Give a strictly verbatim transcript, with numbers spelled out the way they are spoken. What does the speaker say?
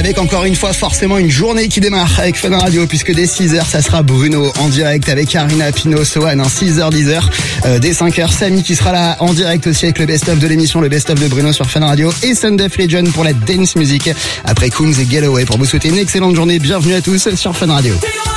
avec encore une fois forcément une journée qui démarre avec Fun Radio, puisque dès six heures ça sera Bruno en direct avec Arina Pino, Sohan, hein, six heures dix heures. Euh, dès cinq heures, Samy qui sera là en direct aussi avec le best-of de l'émission, le best-of de Bruno sur Fun Radio, et Son of Legend pour la dance music. Après Kungs et Getaway, pour vous souhaiter une excellente journée. Bienvenue à tous sur Fun Radio.